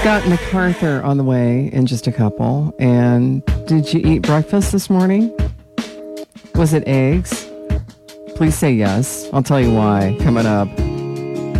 got MacArthur on the way in just a couple. And did you eat breakfast this morning? Was it eggs? Please say yes. I'll tell you why coming up.